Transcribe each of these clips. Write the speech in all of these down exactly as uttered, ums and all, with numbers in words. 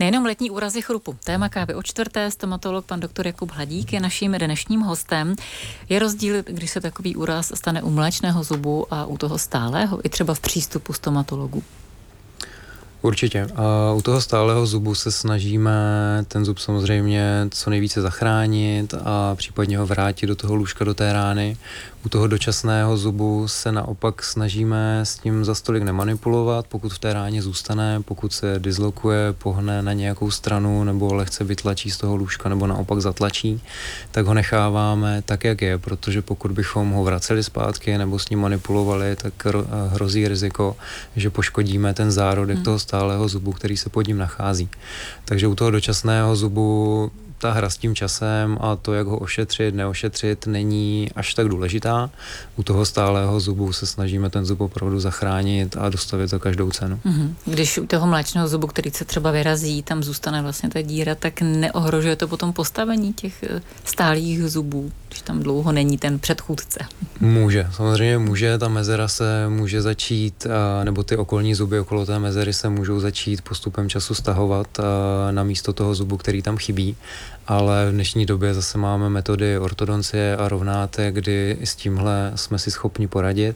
Nejenom letní úrazy chrupu. Téma kávy o čtvrté, stomatolog pan doktor Jakub Hladík je naším dnešním hostem. Je rozdíl, když se takový úraz stane u mléčného zubu a u toho stálého, i třeba v přístupu stomatologů? Určitě. A u toho stálého zubu se snažíme ten zub samozřejmě co nejvíce zachránit a případně ho vrátit do toho lůžka, do té rány. U toho dočasného zubu se naopak snažíme s tím za stolik nemanipulovat, pokud v té ráně zůstane, pokud se dislokuje, pohne na nějakou stranu nebo lehce vytlačí z toho lůžka nebo naopak zatlačí, tak ho necháváme tak, jak je, protože pokud bychom ho vraceli zpátky nebo s ním manipulovali, tak hrozí riziko, že poškodíme ten zárodek hmm. toho stálého zubu, který se pod ním nachází. Takže u toho dočasného zubu ta hra s tím časem a to, jak ho ošetřit, neošetřit, není až tak důležitá. U toho stálého zubu se snažíme ten zub opravdu zachránit a dostavit za každou cenu. Mm-hmm. Když u toho mléčného zubu, který se třeba vyrazí, tam zůstane vlastně ta díra, tak neohrožuje to potom postavení těch stálých zubů, když tam dlouho není ten předchůdce? Může, samozřejmě může, ta mezera se může začít, nebo ty okolní zuby okolo té mezery se můžou začít postupem času stahovat na místo toho zubu, který tam chybí. Ale v dnešní době zase máme metody ortodoncie a rovnátek, kdy s tímhle jsme si schopni poradit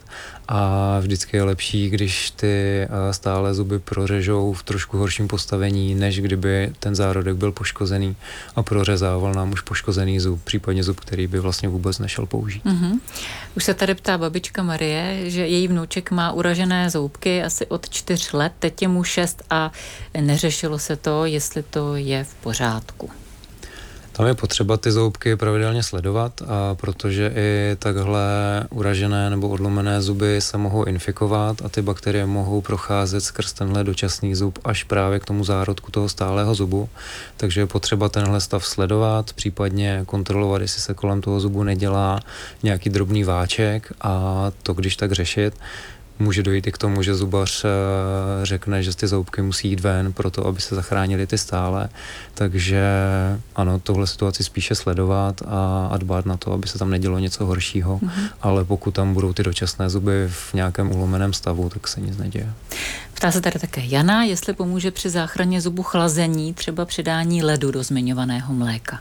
a vždycky je lepší, když ty stále zuby prořežou v trošku horším postavení, než kdyby ten zárodek byl poškozený a prořezával nám už poškozený zub, případně zub, který by vlastně vůbec nešel použít. Mm-hmm. Už se tady ptá babička Marie, že její vnouček má uražené zoubky asi od čtyř let, teď je mu šest a neřešilo se to, jestli to je v pořádku. Tam je potřeba ty zoubky pravidelně sledovat, a protože i takhle uražené nebo odlomené zuby se mohou infikovat a ty bakterie mohou procházet skrz tenhle dočasný zub až právě k tomu zárodku toho stálého zubu. Takže je potřeba tenhle stav sledovat, případně kontrolovat, jestli se kolem toho zubu nedělá nějaký drobný váček a to když tak řešit. Může dojít i k tomu, že zubař řekne, že ty zoubky musí jít ven proto, aby se zachránili ty stále. Takže ano, tohle situaci spíše sledovat a, a dbát na to, aby se tam nedělo něco horšího. Mm-hmm. Ale pokud tam budou ty dočasné zuby v nějakém ulomeném stavu, tak se nic neděje. Ptá se tady také Jana, jestli pomůže při záchraně zubu chlazení, třeba přidání ledu do zmiňovaného mléka.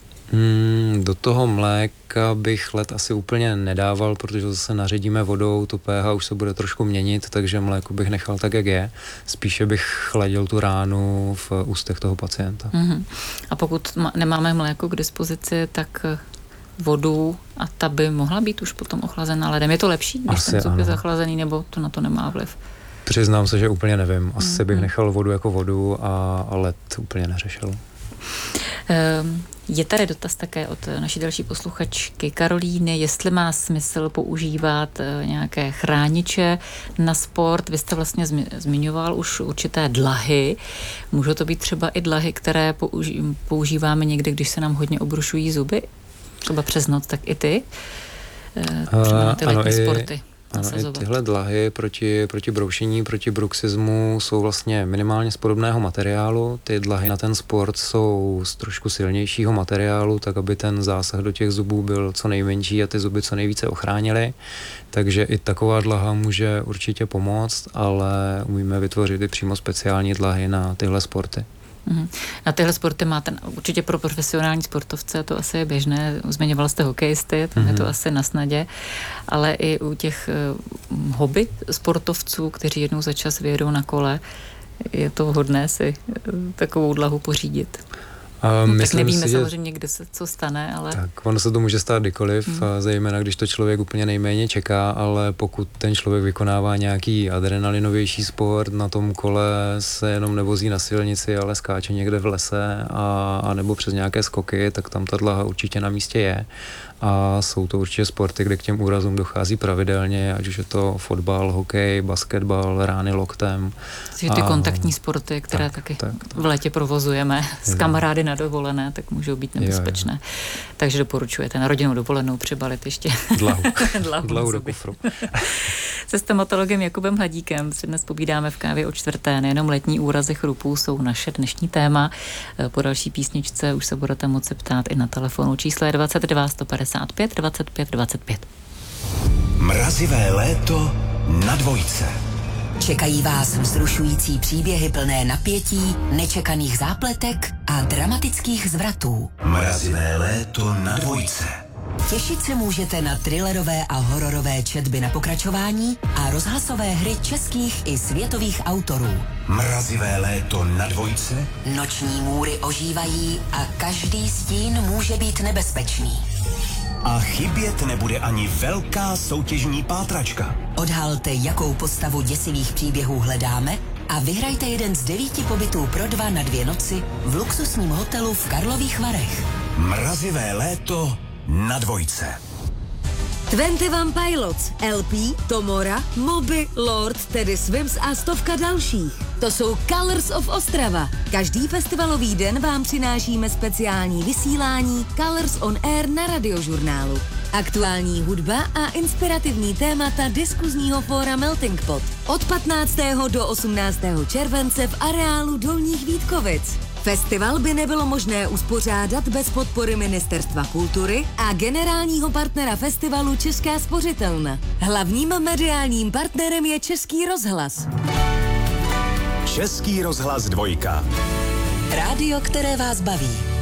Hmm, do toho mléka bych led asi úplně nedával, protože zase naředíme vodou, to pH už se bude trošku měnit, takže mléko bych nechal tak, jak je. Spíše bych chladil tu ránu v ústech toho pacienta. Mm-hmm. A pokud ma- nemáme mléko k dispozici, tak vodu a ta by mohla být už potom ochlazená ledem. Je to lepší, když asi ten zub je zachlazený, nebo to na to nemá vliv? Přiznám se, že úplně nevím. Asi mm-hmm. bych nechal vodu jako vodu a, a led úplně neřešil. Um, Je tady dotaz také od naší další posluchačky Karolíny, jestli má smysl používat nějaké chrániče na sport. Vy jste vlastně zmiňoval už určité dlahy. Můžou to být třeba i dlahy, které použi- používáme někdy, když se nám hodně obrušují zuby? Třeba přes noc, tak i ty? Třeba na ty letní ano, sporty. I... Ano, i tyhle dlahy proti, proti broušení, proti bruxismu jsou vlastně minimálně z podobného materiálu. Ty dlahy na ten sport jsou z trošku silnějšího materiálu, tak aby ten zásah do těch zubů byl co nejmenší a ty zuby co nejvíce ochránily. Takže i taková dlaha může určitě pomoct, ale umíme vytvořit i přímo speciální dlahy na tyhle sporty. Uhum. Na tyhle sporty máte určitě pro profesionální sportovce, to asi je běžné, zmiňoval jste hokejisty, tam uhum. je to asi na snadě, ale i u těch uh, hobby sportovců, kteří jednou za čas vyjedou na kole, je to vhodné si uh, takovou dlahu pořídit. Uh, no, tak nevíme si, samozřejmě, kde se co stane, ale... Tak, ono se to může stát kdykoliv, hmm. zejména když to člověk úplně nejméně čeká, ale pokud ten člověk vykonává nějaký adrenalinovější sport, na tom kole se jenom nevozí na silnici, ale skáče někde v lese a, a nebo přes nějaké skoky, tak tam ta dlaha určitě na místě je. A jsou to určitě sporty, kde k těm úrazům dochází pravidelně, ať už je to fotbal, hokej, basketbal, rány loktem. Takže ty a... kontaktní sporty, které tak, taky tak, tak. v létě provozujeme s kamarády na dovolené, tak můžou být nebezpečné. Jo, jo. Takže doporučujete na rodinnou dovolenou přibalit ještě dlahu, dlahu, dlahu do kufru. Se stomatologem Jakubem Hladíkem si dnes povídáme v kávě o čtvrté. Nejenom letní úrazy chrupů jsou naše dnešní téma. Po další písničce už se budete moci ptát i na telefonu. Číslo je dvacet dva sto padesát pět dvacet pět dvacet pět. Mrazivé léto na dvojce. Čekají vás vzrušující příběhy plné napětí, nečekaných zápletek a dramatických zvratů. Mrazivé léto na dvojce. Těšit se můžete na thrillerové a hororové četby na pokračování a rozhlasové hry českých i světových autorů. Mrazivé léto na dvojce. Noční můry ožívají a každý stín může být nebezpečný. A chybět nebude ani velká soutěžní pátračka. Odhalte, jakou postavu děsivých příběhů hledáme a vyhrajte jeden z devíti pobytů pro dva na dvě noci v luxusním hotelu v Karlových Varech. Mrazivé léto na dvojce. dvacet jedna Pilots, L P, Tomora, Moby, Lord, Teddy Swims a stovka dalších. To jsou Colors of Ostrava. Každý festivalový den vám přinášíme speciální vysílání Colors on Air na Radiožurnálu. Aktuální hudba a inspirativní témata diskuzního fóra Melting Pot. Od patnáctého do osmnáctého července v areálu Dolních Vítkovic. Festival by nebylo možné uspořádat bez podpory Ministerstva kultury a generálního partnera festivalu Česká spořitelna. Hlavním mediálním partnerem je Český rozhlas. Český rozhlas dvojka. Rádio, které vás baví.